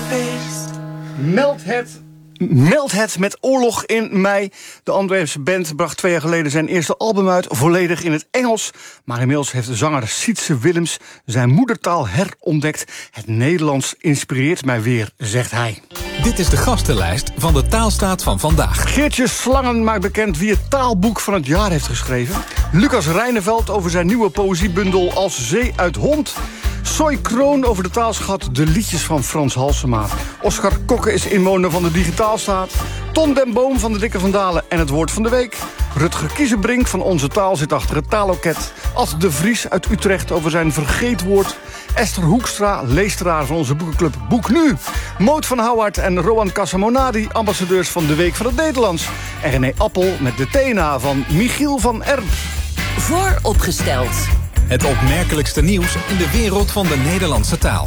Meld het met Oorlog in mei. De Antwerpse band bracht 2 jaar geleden zijn eerste album uit, volledig in het Engels. Maar inmiddels heeft de zanger Sietse Willems zijn moedertaal herontdekt. Het Nederlands inspireert mij weer, zegt hij. Dit is de gastenlijst van de Taalstaat van vandaag. Geertje Slangen maakt bekend wie het taalboek van het jaar heeft geschreven. Lucas Reineveld over zijn nieuwe poëziebundel Als Zee uit Hond. Soy Kroon over de taalschat De Liedjes van Frans Halsema. Oscar Kokke is inwoner van de Digitaalstaat. Ton den Boom van de Dikke van Dalen en het woord van de week. Rutger Kiezenbrink van Onze Taal zit achter het taalloket. Ad de Vries uit Utrecht over zijn vergeetwoord. Esther Hoekstra, leesteraar van onze boekenclub Boek Nu. Moot van Houwaard en Rowan Casamonadi, ambassadeurs van de Week van het Nederlands. En René Appel met de TNA van Michiel van Erp. Vooropgesteld. Het opmerkelijkste nieuws in de wereld van de Nederlandse taal.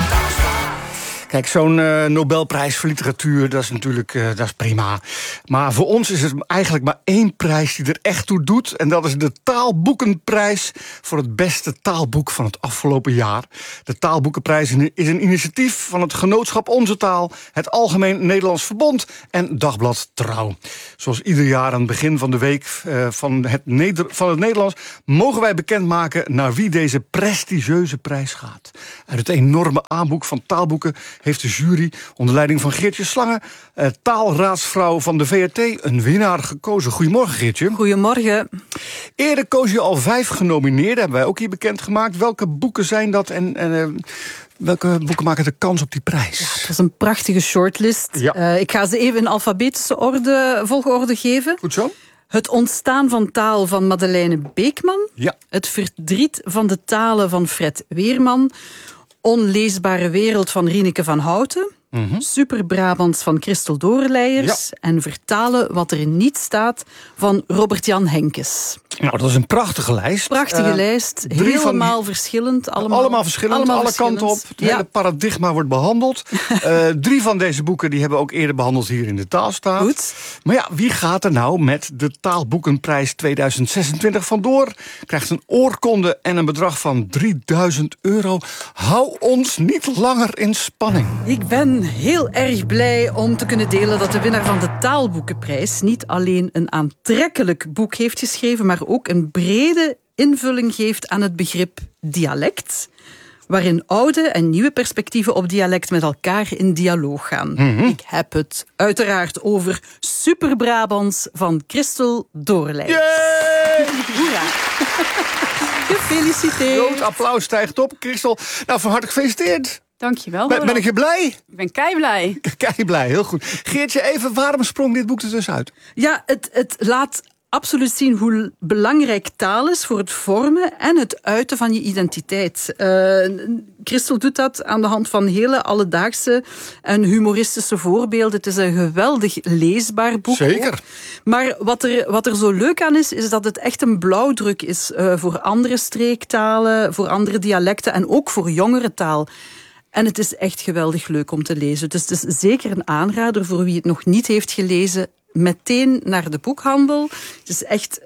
Kijk, zo'n Nobelprijs voor literatuur, dat is natuurlijk dat is prima. Maar voor ons is het eigenlijk maar 1 prijs die er echt toe doet. En dat is de Taalboekenprijs voor het beste taalboek van het afgelopen jaar. De Taalboekenprijs is een initiatief van het Genootschap Onze Taal, het Algemeen Nederlands Verbond en Dagblad Trouw. Zoals ieder jaar aan het begin van de week van het Nederlands mogen wij bekendmaken naar wie deze prestigieuze prijs gaat. Uit het enorme aanbod van taalboeken heeft de jury onder leiding van Geertje Slangen, taalraadsvrouw van de VRT, een winnaar gekozen. Goedemorgen, Geertje. Goedemorgen. Eerder koos je al 5 genomineerden, hebben wij ook hier bekendgemaakt. Welke boeken zijn dat en welke boeken maken de kans op die prijs? Ja, het was een prachtige shortlist. Ja. Ik ga ze even in alfabetische volgorde geven. Goed zo. Het ontstaan van taal van Madeleine Beekman. Ja. Het verdriet van de talen van Fred Weerman. Onleesbare wereld van Rieneke van Houten. Super-Brabants van Christel Doorleijers. Ja. En vertalen wat er niet staat van Robert-Jan Henkes. Nou, dat is een prachtige lijst. Prachtige lijst. Helemaal verschillend. Allemaal verschillend, alle kanten op. Het hele paradigma wordt behandeld. 3 van deze boeken die hebben we ook eerder behandeld hier in de Taalstaat. Goed. Maar ja, wie gaat er nou met de Taalboekenprijs 2026 vandoor? Krijgt een oorkonde en een bedrag van €3000. Hou ons niet langer in spanning. Ik ben heel erg blij om te kunnen delen dat de winnaar van de Taalboekenprijs niet alleen een aantrekkelijk boek heeft geschreven, maar ook een brede invulling geeft aan het begrip dialect, waarin oude en nieuwe perspectieven op dialect met elkaar in dialoog gaan. Ik heb het uiteraard over Super-Brabants van Christel Doorleijers. Hoera! Gefeliciteerd! Groot applaus stijgt op, Christel. Nou, van harte gefeliciteerd. Dankjewel. Ben ik je blij? Ik ben keiblij. Keiblij, heel goed. Geertje, even, waarom sprong dit boek er dus uit? Ja, het laat absoluut zien hoe belangrijk taal is voor het vormen en het uiten van je identiteit. Christel doet dat aan de hand van hele alledaagse en humoristische voorbeelden. Het is een geweldig leesbaar boek. Zeker. Ook. Maar wat er zo leuk aan is dat het echt een blauwdruk is voor andere streektalen, voor andere dialecten en ook voor jongere taal. En het is echt geweldig leuk om te lezen. Dus het is zeker een aanrader voor wie het nog niet heeft gelezen. Meteen naar de boekhandel. Het is echt,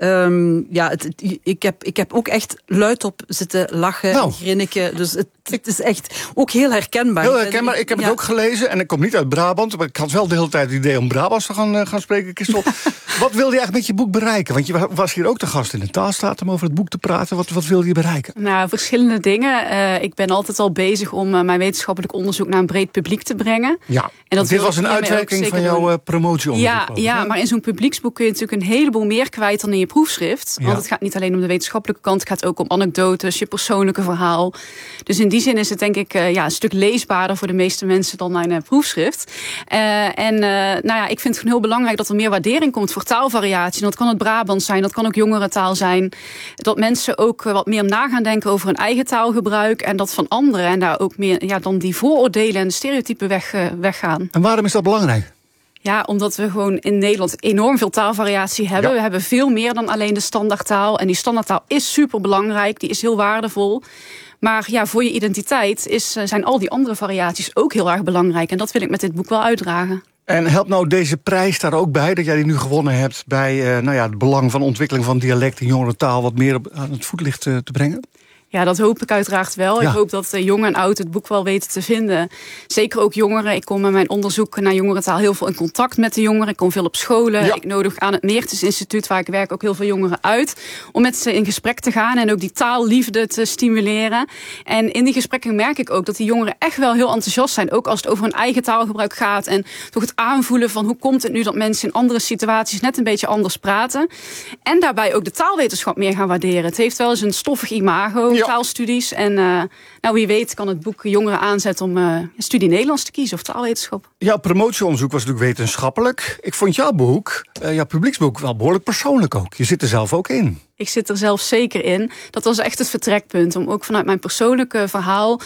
ik heb ook echt luidop zitten lachen, grinniken. Dus het is echt ook heel herkenbaar. Heel herkenbaar. Ik heb het ook gelezen en ik kom niet uit Brabant, maar ik had wel de hele tijd het idee om Brabants te gaan spreken, Christel. Wat wilde je eigenlijk met je boek bereiken? Want je was hier ook de gast in de Taalstaat om over het boek te praten. Wat wilde je bereiken? Nou, verschillende dingen. Ik ben altijd al bezig om mijn wetenschappelijk onderzoek naar een breed publiek te brengen. Ja, en dat dit was een uitwerking van jouw promotieonderzoek. Ja, maar in zo'n publieksboek kun je natuurlijk een heleboel meer kwijt dan in je proefschrift. Want het gaat niet alleen om de wetenschappelijke kant, het gaat ook om anekdotes, je persoonlijke verhaal. Dus in die zin is het denk ik een stuk leesbaarder voor de meeste mensen dan mijn proefschrift. Ik vind het gewoon heel belangrijk dat er meer waardering komt voor taalvariatie. Dat kan het Brabants zijn, dat kan ook jongerentaal zijn. Dat mensen ook wat meer na gaan denken over hun eigen taalgebruik en dat van anderen. En daar ook meer dan die vooroordelen en de stereotypen weggaan. En waarom is dat belangrijk? Ja, omdat we gewoon in Nederland enorm veel taalvariatie hebben. Ja. We hebben veel meer dan alleen de standaardtaal. En die standaardtaal is super belangrijk, die is heel waardevol. Maar ja, voor je identiteit zijn al die andere variaties ook heel erg belangrijk. En dat wil ik met dit boek wel uitdragen. En helpt nou deze prijs daar ook bij, dat jij die nu gewonnen hebt, bij het belang van ontwikkeling van dialect en jongerentaal wat meer aan het voetlicht te brengen? Ja, dat hoop ik uiteraard wel. Ja. Ik hoop dat jong en oud het boek wel weten te vinden. Zeker ook jongeren. Ik kom met mijn onderzoek naar jongerentaal heel veel in contact met de jongeren. Ik kom veel op scholen. Ja. Ik nodig aan het Meertens Instituut, waar ik werk, ook heel veel jongeren uit. Om met ze in gesprek te gaan en ook die taalliefde te stimuleren. En in die gesprekken merk ik ook dat die jongeren echt wel heel enthousiast zijn. Ook als het over hun eigen taalgebruik gaat. En toch het aanvoelen van hoe komt het nu dat mensen in andere situaties net een beetje anders praten. En daarbij ook de taalwetenschap meer gaan waarderen. Het heeft wel eens een stoffig imago. Ja. Taalstudies. En wie weet kan het boek jongeren aanzetten om studie Nederlands te kiezen of taalwetenschap. Jouw promotieonderzoek was natuurlijk wetenschappelijk. Ik vond jouw boek, jouw publieksboek, wel behoorlijk persoonlijk ook. Je zit er zelf ook in. Ik zit er zelf zeker in. Dat was echt het vertrekpunt. Om ook vanuit mijn persoonlijke verhaal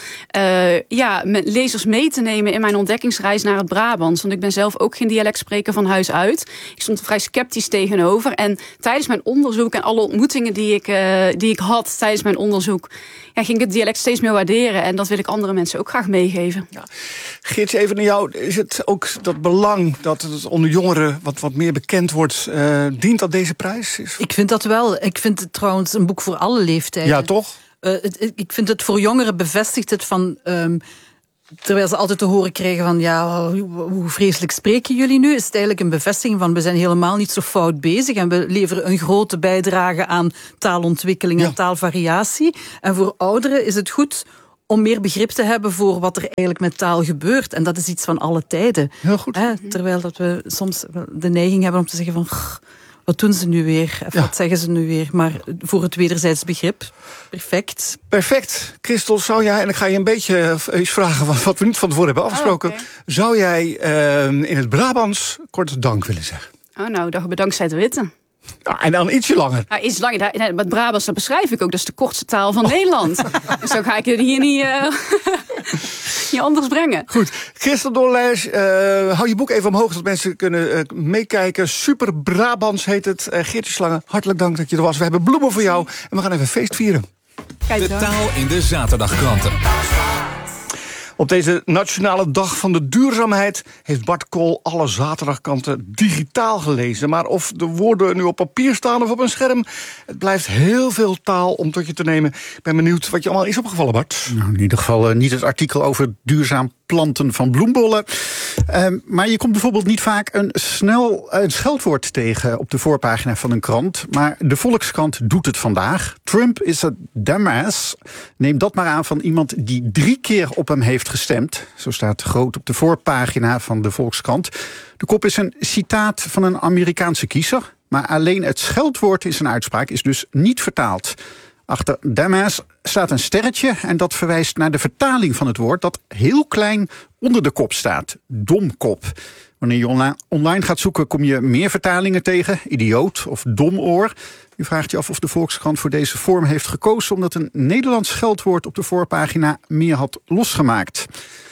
met lezers mee te nemen in mijn ontdekkingsreis naar het Brabants. Want ik ben zelf ook geen dialectspreker van huis uit. Ik stond er vrij sceptisch tegenover. En tijdens mijn onderzoek en alle ontmoetingen die ik had tijdens mijn onderzoek, ging ik het dialect steeds meer waarderen. En dat wil ik andere mensen ook graag meegeven. Ja. Geertje, even naar jou. Is het ook dat belang dat het onder jongeren wat meer bekend wordt, dient dat deze prijs? Ik vind dat wel. Ik vind het trouwens een boek voor alle leeftijden. Ja, toch? Ik vind het voor jongeren bevestigt het van terwijl ze altijd te horen krijgen van hoe vreselijk spreken jullie nu, is het eigenlijk een bevestiging van we zijn helemaal niet zo fout bezig en we leveren een grote bijdrage aan taalontwikkeling en taalvariatie. En voor ouderen is het goed om meer begrip te hebben voor wat er eigenlijk met taal gebeurt. En dat is iets van alle tijden. Heel goed. Terwijl dat we soms de neiging hebben om te zeggen van wat doen ze nu weer? Wat zeggen ze nu weer? Maar voor het wederzijds begrip, perfect. Perfect. Christel, zou jij, en ik ga je een beetje eens vragen wat we niet van tevoren hebben afgesproken. Zou jij in het Brabants kort dank willen zeggen? Dag bedankt zij de Witte. En dan ietsje langer. Iets langer. Met Brabants, dat beschrijf ik ook. Dat is de kortste taal van Nederland. Dus zo ga ik je hier niet anders brengen. Goed. Christel Doornlijs, hou je boek even omhoog, dat mensen kunnen meekijken. Super Brabants heet het. Geertje Slange, hartelijk dank dat je er was. We hebben bloemen voor jou en we gaan even feest vieren. De taal in de zaterdagkranten. Op deze Nationale Dag van de Duurzaamheid heeft Bart Kool alle zaterdagkranten digitaal gelezen. Maar of de woorden nu op papier staan of op een scherm, het blijft heel veel taal om tot je te nemen. Ik ben benieuwd wat je allemaal is opgevallen, Bart. Nou, in ieder geval niet het artikel over duurzaam planten van bloembollen. Maar je komt bijvoorbeeld niet vaak een scheldwoord tegen op de voorpagina van een krant. Maar de Volkskrant doet het vandaag. Trump is een dumbass. Neem dat maar aan van iemand die 3 keer op hem heeft gestemd. Zo staat groot op de voorpagina van de Volkskrant. De kop is een citaat van een Amerikaanse kiezer. Maar alleen het scheldwoord in zijn uitspraak is dus niet vertaald. Achter dumbass staat een sterretje en dat verwijst naar de vertaling van het woord dat heel klein onder de kop staat. Domkop. Wanneer je online gaat zoeken kom je meer vertalingen tegen. Idioot of domoor. U vraagt je af of de Volkskrant voor deze vorm heeft gekozen omdat een Nederlands scheldwoord op de voorpagina meer had losgemaakt.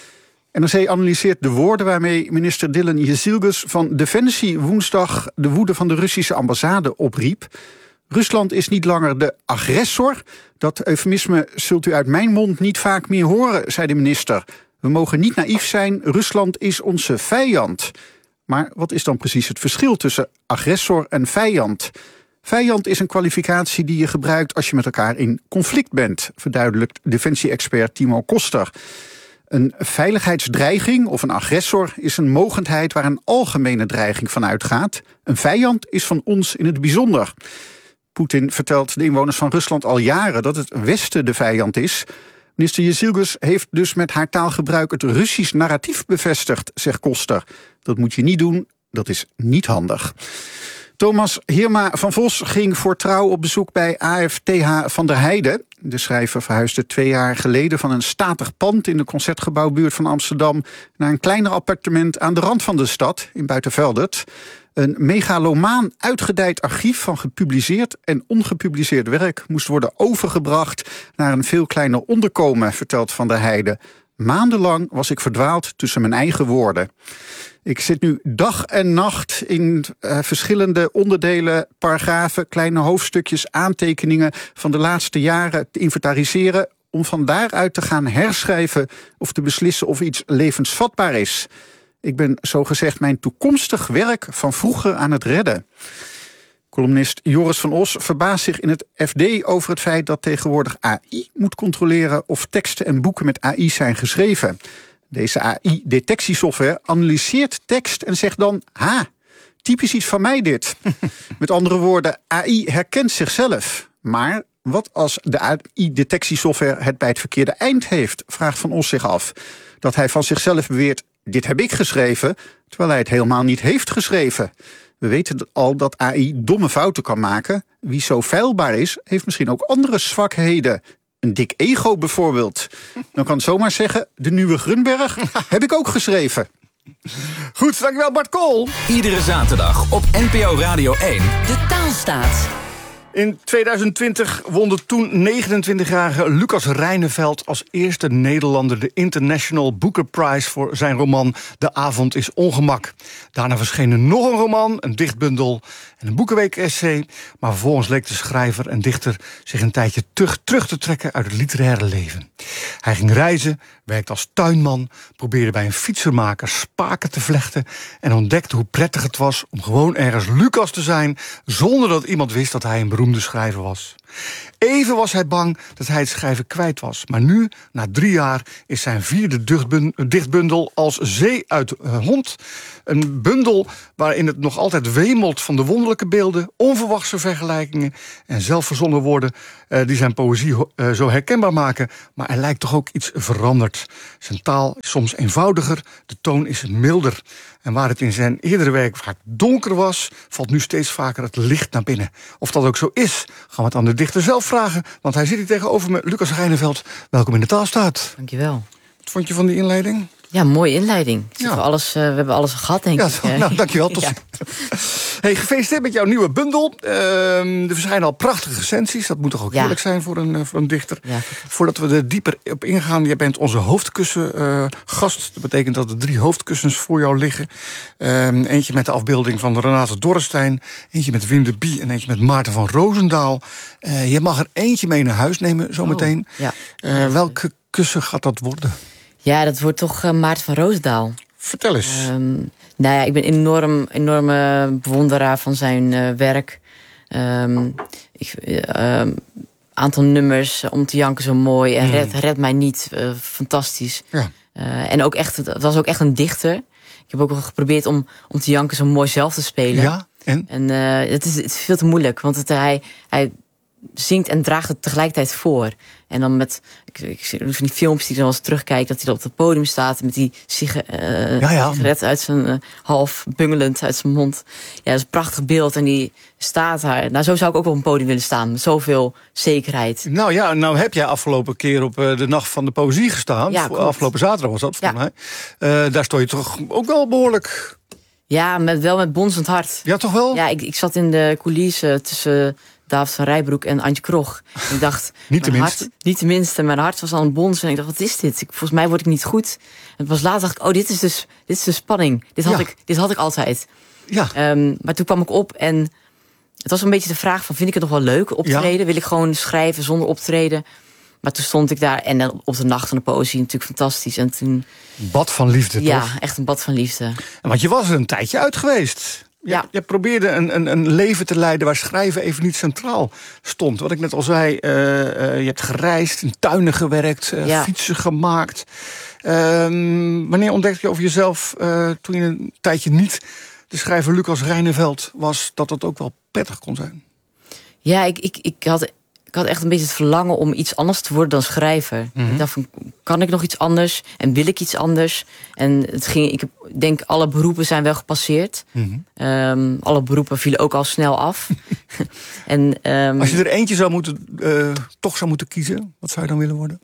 NRC analyseert de woorden waarmee minister Dylan Jezilgus van Defensie woensdag de woede van de Russische ambassade opriep. Rusland is niet langer de agressor. Dat eufemisme zult u uit mijn mond niet vaak meer horen, zei de minister. We mogen niet naïef zijn, Rusland is onze vijand. Maar wat is dan precies het verschil tussen agressor en vijand? Vijand is een kwalificatie die je gebruikt als je met elkaar in conflict bent, verduidelijkt defensie-expert Timo Koster. Een veiligheidsdreiging of een agressor is een mogendheid waar een algemene dreiging van uitgaat. Een vijand is van ons in het bijzonder. Poetin vertelt de inwoners van Rusland al jaren dat het Westen de vijand is. Minister Jezilgus heeft dus met haar taalgebruik het Russisch narratief bevestigd, zegt Koster. Dat moet je niet doen, dat is niet handig. Thomas Heerma van Vos ging voor Trouw op bezoek bij AFTH van der Heijden. De schrijver verhuisde 2 jaar geleden van een statig pand in de Concertgebouwbuurt van Amsterdam naar een kleiner appartement aan de rand van de stad, in Buitenveldert. Een megalomaan uitgedijd archief van gepubliceerd en ongepubliceerd werk moest worden overgebracht naar een veel kleiner onderkomen, vertelt Van der Heijden. Maandenlang was ik verdwaald tussen mijn eigen woorden. Ik zit nu dag en nacht in verschillende onderdelen, paragrafen, kleine hoofdstukjes, aantekeningen van de laatste jaren te inventariseren om van daaruit te gaan herschrijven of te beslissen of iets levensvatbaar is. Ik ben zogezegd mijn toekomstig werk van vroeger aan het redden. Columnist Joris van Os verbaast zich in het FD over het feit dat tegenwoordig AI moet controleren of teksten en boeken met AI zijn geschreven. Deze AI-detectiesoftware analyseert tekst en zegt dan: typisch iets van mij dit. Met andere woorden, AI herkent zichzelf. Maar wat als de AI-detectiesoftware het bij het verkeerde eind heeft, vraagt Van Os zich af. Dat hij van zichzelf beweert: dit heb ik geschreven, terwijl hij het helemaal niet heeft geschreven. We weten al dat AI domme fouten kan maken. Wie zo feilbaar is, heeft misschien ook andere zwakheden. Een dik ego bijvoorbeeld. Dan kan het zomaar zeggen: de nieuwe Grunberg heb ik ook geschreven. Goed, dankjewel Bart Kool. Iedere zaterdag op NPO Radio 1. De Taalstaat. In 2020 won de toen 29-jarige Lucas Reineveld als eerste Nederlander de International Booker Prize voor zijn roman De Avond is Ongemak. Daarna verschenen nog een roman, een dichtbundel en een boekenweek-essay. Maar vervolgens leek de schrijver en dichter zich een tijdje terug te trekken uit het literaire leven. Hij ging reizen, werkte als tuinman, probeerde bij een fietsenmaker spaken te vlechten en ontdekte hoe prettig het was om gewoon ergens Lucas te zijn, zonder dat iemand wist dat hij een beroemde schrijver was. Even was hij bang dat hij het schrijven kwijt was. Maar nu, na 3 jaar, is zijn 4e dichtbundel Als Zee uit Hond. Een bundel waarin het nog altijd wemelt van de wonderlijke beelden, onverwachte vergelijkingen en zelfverzonnen woorden die zijn poëzie zo herkenbaar maken. Maar er lijkt toch ook iets veranderd. Zijn taal is soms eenvoudiger, de toon is milder. En waar het in zijn eerdere werk vaak donker was, valt nu steeds vaker het licht naar binnen. Of dat ook zo is, gaan we het aan de dichter zelf vragen. Want hij zit hier tegenover me, Lucas Reineveld. Welkom in de Taalstaat. Dankjewel. Wat vond je van die inleiding? Ja, mooie inleiding. Ja. We hebben alles gehad, denk ik. Nou, dankjewel. Tot Ja. Hey, gefeliciteerd met jouw nieuwe bundel. Er verschijnen al prachtige recensies. Dat moet toch ook heerlijk zijn voor een dichter. Ja. Voordat we er dieper op ingaan, jij bent onze hoofdkussengast. Dat betekent dat er 3 hoofdkussens voor jou liggen. Eentje met de afbeelding van Renate Dorrestein, eentje met Wim de Bie en eentje met Maarten van Roosendaal. Je mag er eentje mee naar huis nemen zometeen. Ja. Welke kussen gaat dat worden? Ja, dat wordt toch Maarten van Roosendaal. Vertel eens. Nou ja, ik ben enorme bewonderaar van zijn werk. Aantal nummers, Om te janken zo mooi. En red mij niet, fantastisch. Ja. En ook echt, het was ook echt een dichter. Ik heb ook wel geprobeerd om te janken zo mooi zelf te spelen. Ja, en? Het is veel te moeilijk, want hij zingt en draagt het tegelijkertijd voor. En dan met, ik zie van die filmpjes die ik dan eens terugkijk, dat hij op het podium staat met die sigaret uit zijn half bungelend uit zijn mond. Ja, dat is een prachtig beeld en die staat daar. Nou, zo zou ik ook op een podium willen staan, met zoveel zekerheid. Nou ja, nou heb jij afgelopen keer op de Nacht van de Poëzie gestaan. Ja, afgelopen zaterdag was dat voor mij. Daar stond je toch ook wel behoorlijk. Ja, wel met bonzend hart. Ja, toch wel? Ja, ik zat in de coulissen tussen David van Rijbroek en Antje Krog. En ik dacht, niet de minste. Mijn hart was aan het bonzen. En ik dacht, wat is dit? Volgens mij word ik niet goed. En pas later dacht ik, dit is de spanning. Dit had ik altijd. Ja. Maar toen kwam ik op en het was een beetje de vraag van, vind ik het nog wel leuk optreden? Ja. Wil ik gewoon schrijven zonder optreden? Maar toen stond ik daar en dan op de Nacht van de Poëzie natuurlijk fantastisch. En toen, bad van liefde, toch? Ja, echt een bad van liefde. Want je was er een tijdje uit geweest. Je probeerde een leven te leiden waar schrijven even niet centraal stond. Wat ik net al zei, je hebt gereisd, in tuinen gewerkt, fietsen gemaakt. Wanneer ontdekte je over jezelf, toen je een tijdje niet de schrijver Lucas Reineveld was, dat dat ook wel prettig kon zijn? Ja, ik had echt een beetje het verlangen om iets anders te worden dan schrijver. Ik dacht van, kan ik nog iets anders? En wil ik iets anders? En ik denk, alle beroepen zijn wel gepasseerd. Alle beroepen vielen ook al snel af. Als je er eentje toch zou moeten kiezen, wat zou je dan willen worden?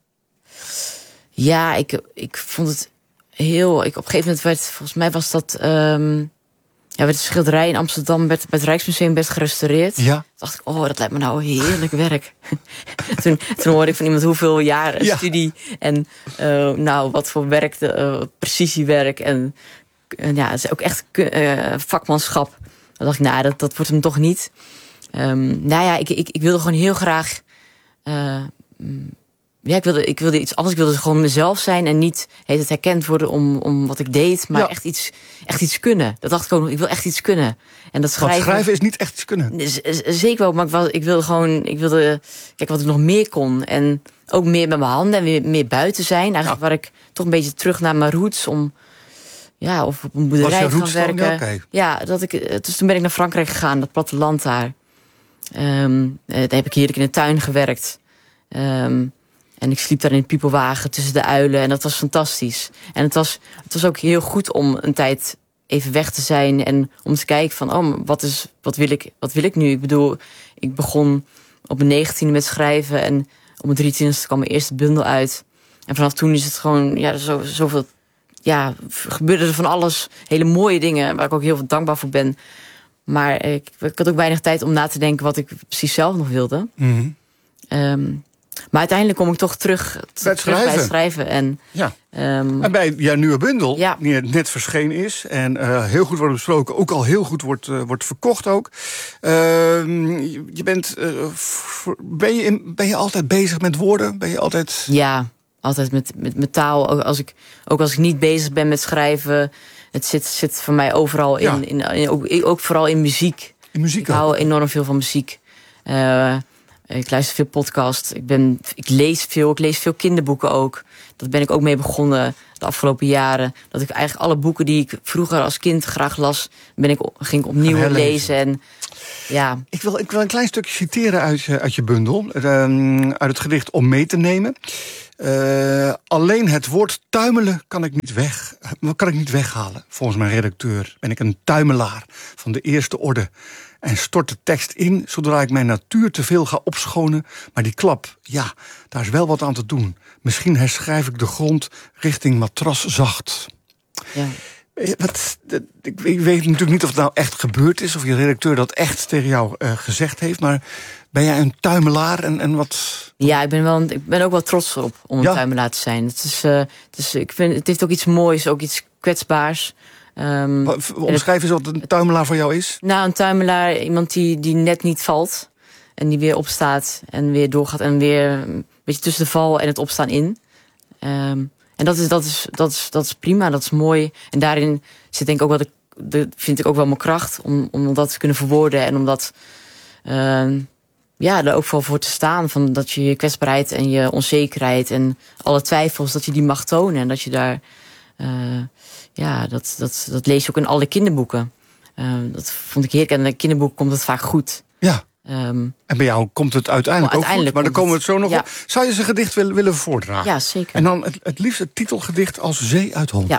Ja, ik vond het heel... op een gegeven moment volgens mij was dat... werd een schilderij in Amsterdam bij het Rijksmuseum best gerestaureerd. Ja. Toen dacht ik, dat lijkt me nou heerlijk werk. toen hoorde ik van iemand hoeveel jaren studie en wat voor werk, precisiewerk en het is ook echt vakmanschap. Dan dacht ik, dat wordt hem toch niet. Ik wilde gewoon heel graag ik wilde iets anders. Ik wilde gewoon mezelf zijn en niet het herkend worden om wat ik deed, maar echt iets kunnen. Dat dacht ik ook, ik wil echt iets kunnen. En dat schrijven is niet echt iets kunnen. Zeker wel, maar ik wilde kijken wat ik nog meer kon. En ook meer met mijn handen en weer buiten zijn. Eigenlijk waar ik toch een beetje terug naar mijn roots om of op een boerderij te gaan werken. Dus toen ben ik naar Frankrijk gegaan, dat platteland daar. Daar heb ik heerlijk in de tuin gewerkt. En ik sliep daar in het piepelwagen tussen de uilen. En dat was fantastisch. En het was ook heel goed om een tijd even weg te zijn. En om te kijken van, wat wil ik nu? Ik bedoel, ik begon op mijn 19e met schrijven. En op mijn 23e kwam mijn eerste bundel uit. En vanaf toen is het gewoon, zoveel... Ja, gebeurde er van alles. Hele mooie dingen, waar ik ook heel veel dankbaar voor ben. Maar ik had ook weinig tijd om na te denken wat ik precies zelf nog wilde. Mm-hmm. Maar uiteindelijk kom ik toch terug bij het schrijven. En bij jouw nieuwe bundel, die net verschenen is. En heel goed wordt besproken. Ook al heel goed wordt verkocht ook. Ben je altijd bezig met woorden? Ben je altijd... Ja, altijd met taal. Ook als ik niet bezig ben met schrijven. Het zit voor mij overal in. Ook vooral in muziek. Ik hou enorm veel van muziek. Ik luister veel podcasts. Ik lees veel. Ik lees veel kinderboeken ook. Dat ben ik ook mee begonnen de afgelopen jaren. Dat ik eigenlijk alle boeken die ik vroeger als kind graag las, ging ik opnieuw lezen. En, ja. Ik wil een klein stukje citeren uit je bundel. Uit het gedicht Om mee te nemen. Alleen het woord tuimelen kan ik niet weghalen. Volgens mijn redacteur ben ik een tuimelaar van de eerste orde. En stort de tekst in zodra ik mijn natuur te veel ga opschonen. Maar die klap, daar is wel wat aan te doen. Misschien herschrijf ik de grond richting matras zacht. Ja. Ik weet natuurlijk niet of het nou echt gebeurd is, of je redacteur dat echt tegen jou gezegd heeft. Maar ben jij een tuimelaar en wat... Ja, ik ben ook wel trots op om een tuimelaar te zijn. Ik vind, het heeft ook iets moois, ook iets kwetsbaars. Omschrijf eens wat een tuimelaar voor jou is. Nou, een tuimelaar, iemand die net niet valt. En die weer opstaat en weer doorgaat. En weer een beetje tussen de val en het opstaan in. En dat is prima, dat is mooi. En daarin zit denk ik ook vind ik ook wel mijn kracht. Om dat te kunnen verwoorden. En om dat... daar ook voor te staan. Van dat je je kwetsbaarheid en je onzekerheid en alle twijfels, dat je die mag tonen. En dat je daar... dat lees je ook in alle kinderboeken. Dat vond ik heerlijk. En in de kinderboeken komt het vaak goed. Ja. En bij jou komt het uiteindelijk ook goed. Maar daar komen we het zo nog op. Zou je eens een gedicht willen voordragen? Ja, zeker. En dan het liefst het titelgedicht Als zee uit hond. Ja.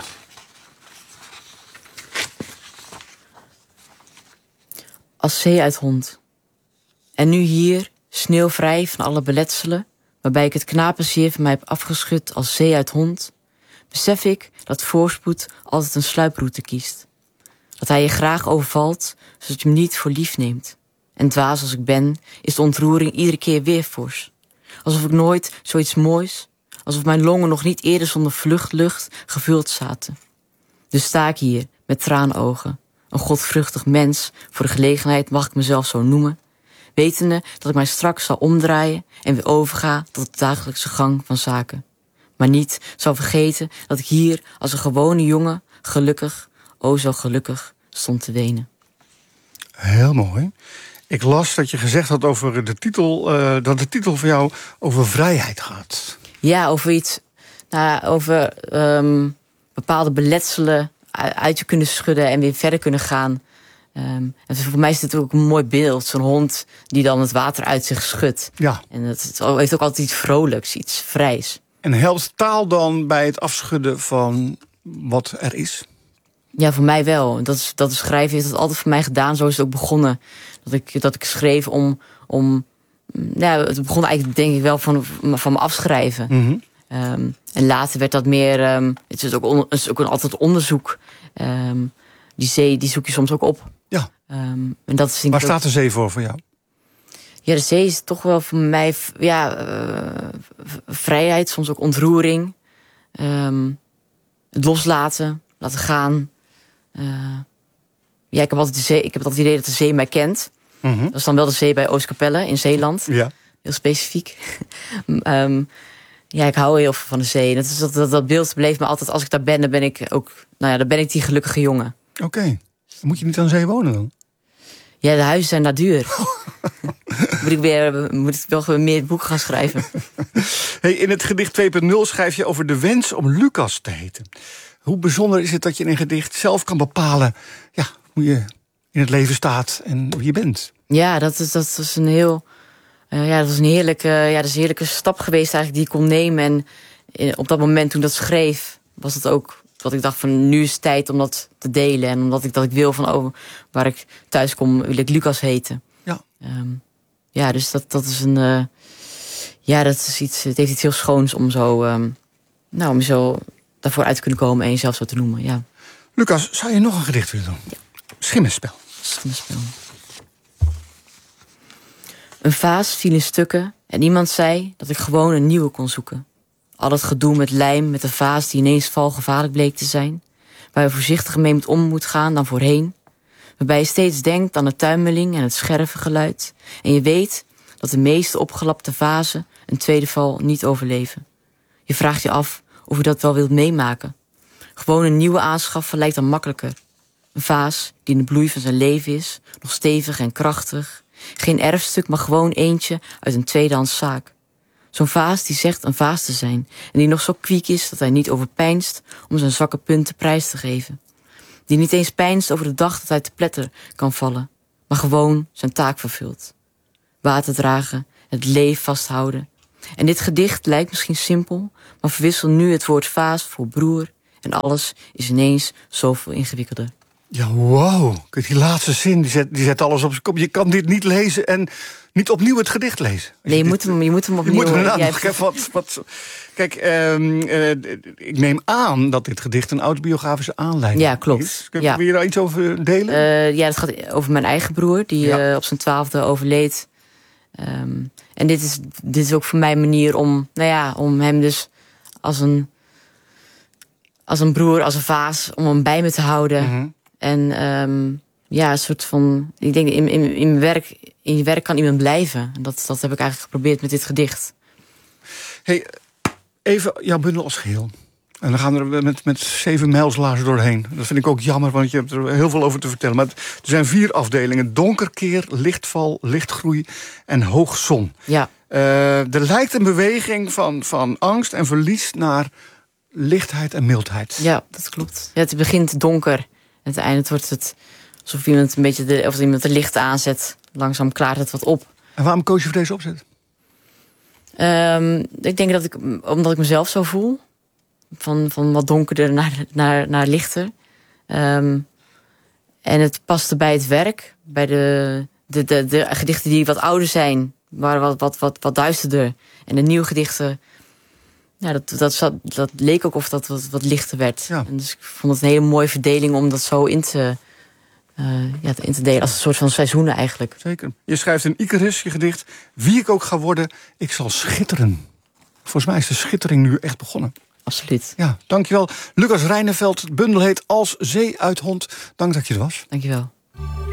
Als zee uit hond. En nu hier, sneeuwvrij van alle beletselen, waarbij ik het knapenzeer van mij heb afgeschud als zee uit hond, besef ik dat voorspoed altijd een sluiproute kiest. Dat hij je graag overvalt, zodat je hem niet voor lief neemt. En dwaas als ik ben, is de ontroering iedere keer weer fors. Alsof ik nooit zoiets moois, alsof mijn longen nog niet eerder zonder vluchtlucht gevuld zaten. Dus sta ik hier, met traanogen, een godvruchtig mens, voor de gelegenheid mag ik mezelf zo noemen, wetende dat ik mij straks zal omdraaien en weer overga tot de dagelijkse gang van zaken. Maar niet zal vergeten dat ik hier als een gewone jongen gelukkig, zo gelukkig, stond te wenen. Heel mooi. Ik las dat je gezegd had over de titel, dat de titel voor jou over vrijheid gaat. Ja, over iets, over bepaalde beletselen uit je kunnen schudden en weer verder kunnen gaan. En voor mij is het ook een mooi beeld. Zo'n hond die dan het water uit zich schudt. Ja. En het heeft ook altijd iets vrolijks, iets vrijs. En helpt taal dan bij het afschudden van wat er is? Ja, voor mij wel. Dat schrijven heeft het altijd voor mij gedaan. Zo is het ook begonnen. Dat ik schreef om het begon eigenlijk denk ik wel van me afschrijven. Mm-hmm. En later werd dat meer... het is ook altijd onderzoek. Die zee, die zoek je soms ook op. Ja. En dat is, waar staat de zee voor jou? Ja, de zee is toch wel voor mij vrijheid, soms ook ontroering. Het loslaten, laten gaan. Ik heb altijd het idee dat de zee mij kent. Mm-hmm. Dat is dan wel de zee bij Oostkapelle in Zeeland. Ja. Heel specifiek. Ja, ik hou heel veel van de zee. Dat beeld bleef me altijd, als ik daar ben, dan ben ik ook, dan ben ik die gelukkige jongen. Oké. Moet je niet aan zee wonen dan? Ja, de huizen zijn daar duur. Moet ik wel meer boeken gaan schrijven. Hey, in het gedicht 2.0 schrijf je over de wens om Lucas te heten. Hoe bijzonder is het dat je in een gedicht zelf kan bepalen hoe je in het leven staat en hoe je bent? Ja, dat is een heel... dat was een heerlijke stap geweest eigenlijk die ik kon nemen. En op dat moment toen dat schreef, was het ook dat ik dacht van nu is het tijd om dat te delen. En omdat ik wil van waar ik thuis kom, wil ik Lucas heten. Ja. Dus dat is een... dat is iets, het heeft iets heel schoons om om zo daarvoor uit te kunnen komen en jezelf zo te noemen. Ja. Lucas, zou je nog een gedicht willen doen? Ja. Schimmenspel. Een vaas viel in stukken en iemand zei dat ik gewoon een nieuwe kon zoeken. Al het gedoe met lijm, met de vaas die ineens valgevaarlijk bleek te zijn. Waar je voorzichtiger mee om moet gaan dan voorheen. Waarbij je steeds denkt aan de tuimeling en het schervengeluid. En je weet dat de meeste opgelapte vazen een tweede val niet overleven. Je vraagt je af of je dat wel wilt meemaken. Gewoon een nieuwe aanschaffen lijkt dan makkelijker. Een vaas die in de bloei van zijn leven is, nog stevig en krachtig. Geen erfstuk, maar gewoon eentje uit een tweedehands zaak. Zo'n vaas die zegt een vaas te zijn en die nog zo kwiek is dat hij niet overpeinst om zijn zwakke punten prijs te geven. Die niet eens peinst over de dag dat hij te pletter kan vallen, maar gewoon zijn taak vervult. Water dragen, het leef vasthouden. En dit gedicht lijkt misschien simpel, maar verwissel nu het woord vaas voor broer en alles is ineens zoveel ingewikkelder. Ja, wow. Die laatste zin, die zet alles op zijn kop. Je kan dit niet lezen en niet opnieuw het gedicht lezen. Nee, je moet hem opnieuw... Kijk, ik neem aan dat dit gedicht een autobiografische aanleiding is. Ja, klopt. Is. Wil je daar iets over delen? Het gaat over mijn eigen broer, die op zijn 12e overleed. En dit is ook voor mij een manier om hem dus als een broer, als een vaas, om hem bij me te houden. Mm-hmm. En een soort van... Ik denk, in je werk kan iemand blijven. En dat heb ik eigenlijk geprobeerd met dit gedicht. Hey, even jouw bundel als geheel. En dan gaan we met 7 mijlslaars doorheen. Dat vind ik ook jammer, want je hebt er heel veel over te vertellen. Maar er zijn 4 afdelingen. Donkerkeer, lichtval, lichtgroei en hoogzon. Ja. Er lijkt een beweging van angst en verlies naar lichtheid en mildheid. Ja, dat klopt. Ja, het begint donker. En uiteindelijk wordt het alsof iemand iemand de licht aanzet. Langzaam klaart het wat op. En waarom koos je voor deze opzet? Ik denk omdat ik mezelf zo voel. Van wat donkerder naar lichter. En het paste bij het werk. Bij de gedichten die wat ouder zijn, waren wat duisterder. En de nieuwe gedichten, dat leek ook of dat wat lichter werd. Ja. En dus ik vond het een hele mooie verdeling om dat zo in te delen. Als een soort van seizoenen eigenlijk. Zeker. Je schrijft in Icarus, je gedicht: wie ik ook ga worden, ik zal schitteren. Volgens mij is de schittering nu echt begonnen. Absoluut. Ja, dankjewel. Lucas Rijneveld, het bundel heet Als Zee uit Hond. Dank dat je er was. Dankjewel.